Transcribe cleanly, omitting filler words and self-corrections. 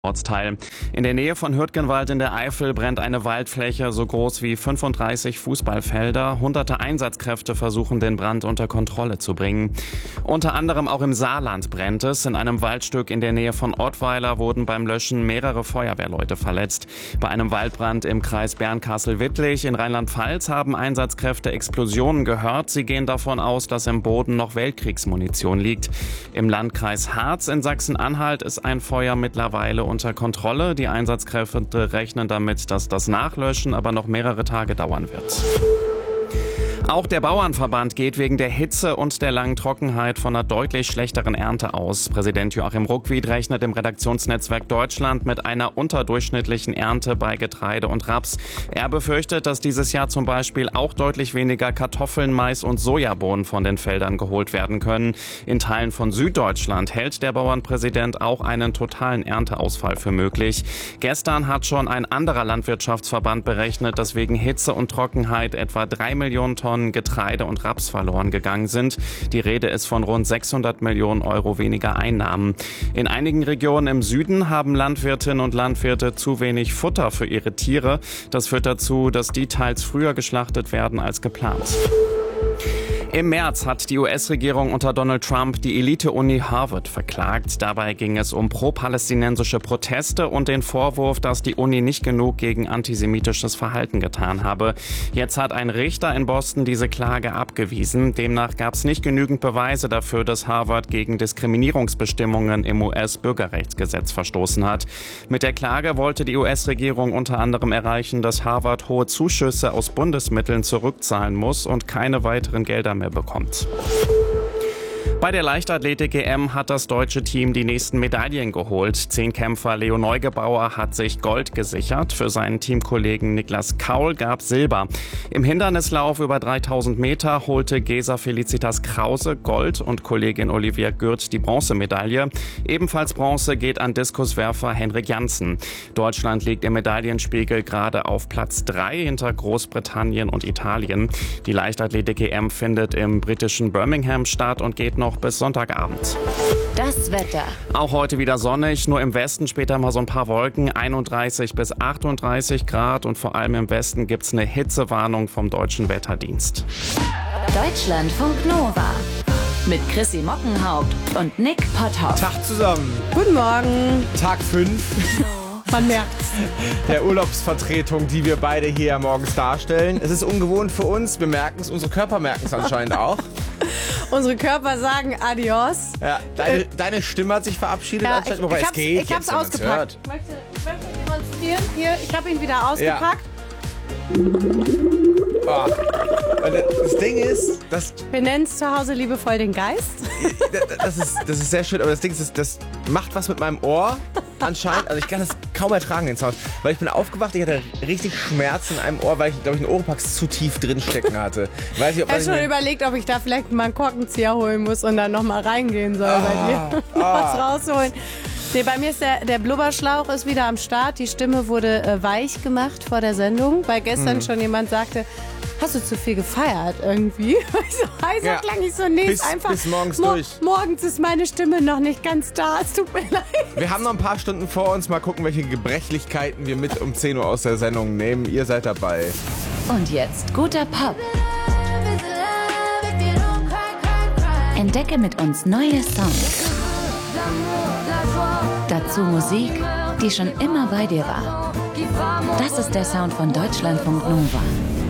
Ortsteil. In der Nähe von Hürtgenwald in der Eifel brennt eine Waldfläche so groß wie 35 Fußballfelder. Hunderte Einsatzkräfte versuchen, den Brand unter Kontrolle zu bringen. Unter anderem auch im Saarland brennt es. In einem Waldstück in der Nähe von Ottweiler wurden beim Löschen mehrere Feuerwehrleute verletzt. Bei einem Waldbrand im Kreis Bernkastel-Wittlich in Rheinland-Pfalz haben Einsatzkräfte Explosionen gehört. Sie gehen davon aus, dass im Boden noch Weltkriegsmunition liegt. Im Landkreis Harz in Sachsen-Anhalt ist ein Feuer mittlerweile unter Kontrolle. Die Einsatzkräfte rechnen damit, dass das Nachlöschen aber noch mehrere Tage dauern wird. Auch der Bauernverband geht wegen der Hitze und der langen Trockenheit von einer deutlich schlechteren Ernte aus. Präsident Joachim Ruckwied rechnet im Redaktionsnetzwerk Deutschland mit einer unterdurchschnittlichen Ernte bei Getreide und Raps. Er befürchtet, dass dieses Jahr zum Beispiel auch deutlich weniger Kartoffeln, Mais und Sojabohnen von den Feldern geholt werden können. In Teilen von Süddeutschland hält der Bauernpräsident auch einen totalen Ernteausfall für möglich. Gestern hat schon ein anderer Landwirtschaftsverband berechnet, dass wegen Hitze und Trockenheit etwa 3 Millionen Tonnen Getreide und Raps verloren gegangen sind. Die Rede ist von rund 600 Millionen Euro weniger Einnahmen. In einigen Regionen im Süden haben Landwirtinnen und Landwirte zu wenig Futter für ihre Tiere. Das führt dazu, dass die teils früher geschlachtet werden als geplant. Im März hat die US-Regierung unter Donald Trump die Elite-Uni Harvard verklagt. Dabei ging es um pro-palästinensische Proteste und den Vorwurf, dass die Uni nicht genug gegen antisemitisches Verhalten getan habe. Jetzt hat ein Richter in Boston diese Klage abgewiesen. Demnach gab es nicht genügend Beweise dafür, dass Harvard gegen Diskriminierungsbestimmungen im US-Bürgerrechtsgesetz verstoßen hat. Mit der Klage wollte die US-Regierung unter anderem erreichen, dass Harvard hohe Zuschüsse aus Bundesmitteln zurückzahlen muss und keine weiteren Gelder mehr bekommt. Bei der Leichtathletik-EM hat das deutsche Team die nächsten Medaillen geholt. Zehnkämpfer Leo Neugebauer hat sich Gold gesichert. Für seinen Teamkollegen Niklas Kaul gab Silber. Im Hindernislauf über 3000 Meter holte Gesa Felicitas Krause Gold und Kollegin Olivia Gürt die Bronzemedaille. Ebenfalls Bronze geht an Diskuswerfer Henrik Janssen. Deutschland liegt im Medaillenspiegel gerade auf Platz 3 hinter Großbritannien und Italien. Die Leichtathletik-EM findet im britischen Birmingham statt und geht noch bis Sonntagabend. Das Wetter. Auch heute wieder sonnig, nur im Westen später mal so ein paar Wolken, 31 bis 38 Grad und vor allem im Westen gibt's eine Hitzewarnung vom Deutschen Wetterdienst. Deutschlandfunk Nova. Mit Chrissy Mockenhaupt und Nick Potthoff. Tag zusammen. Guten Morgen. Tag 5 Man merkt's. der Urlaubsvertretung, die wir beide hier morgens darstellen. Es ist ungewohnt für uns, wir merken es, unsere Körper merken es anscheinend auch. Unsere Körper sagen Adios. Ja, deine Stimme hat sich verabschiedet anscheinend, wobei es geht. Ich hab's jetzt, wenn man's ausgepackt. hört. Ich möchte demonstrieren. Hier, ich habe ihn wieder ausgepackt. Oh. Und das Ding ist, Wir nennen es zu Hause liebevoll den Geist. das ist sehr schön, aber das Ding ist, das macht was mit meinem Ohr anscheinend. Also ich kann das kaum ertragen, den Sound. Weil ich bin aufgewacht, ich hatte richtig Schmerzen in einem Ohr, weil ich, glaube ich, einen Oropax zu tief drin stecken hatte. Weiß ich, ob Ich habe schon überlegt, ob ich da vielleicht mal einen Korkenzieher holen muss und dann nochmal reingehen soll bei dir. Was rausholen. Nee, bei mir ist der Blubberschlauch ist wieder am Start. Die Stimme wurde weich gemacht vor der Sendung, weil gestern schon jemand sagte, hast du zu viel gefeiert irgendwie? Ich so heiser klang ich so, nee, ist einfach bis morgens durch. Morgens ist meine Stimme noch nicht ganz da, es tut mir leid. Wir haben noch ein paar Stunden vor uns. Mal gucken, welche Gebrechlichkeiten wir mit um 10 Uhr aus der Sendung nehmen. Ihr seid dabei. Und jetzt guter Pop. Entdecke mit uns neue Songs. Dazu Musik, die schon immer bei dir war. Das ist der Sound von Deutschlandfunk Nova.